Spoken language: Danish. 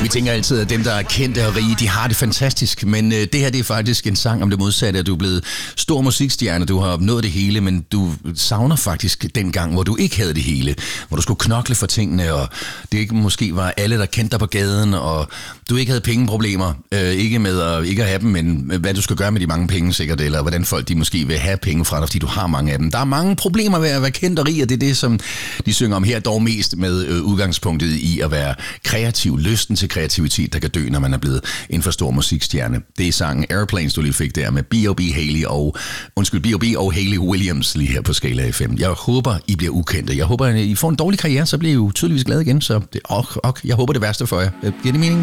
Vi tænker altid, at dem, der er kendte og rige, de har det fantastisk. Men det her, det er faktisk en sang om det modsatte. At du er blevet stor musikstjerne, du har opnået det hele, men du savner faktisk den gang, hvor du ikke havde det hele. Hvor du skulle knokle for tingene, og det ikke måske var alle, der kendte dig på gaden, og du ikke havde pengeproblemer. Ikke med at ikke at have dem, men hvad du skal gøre med de mange penge sikkert, eller hvordan folk de måske vil have penge fra dig, fordi du har mange af dem. Der er mange problemer ved at være kendt og rig, og det er det, som de synger om her, dog mest med udgangspunktet i at være kreativ. Lysten til kreativitet, der kan dø, når man er blevet en for stor musikstjerne. Det er sangen Airplanes, du lige fik der med B.O.B. og Hayley Williams lige her på Skala FM. Jeg håber, I bliver ukendte. Jeg håber, I får en dårlig karriere, så bliver I jo tydeligvis glade igen. Så det, jeg håber det værste for jer. Giver det mening?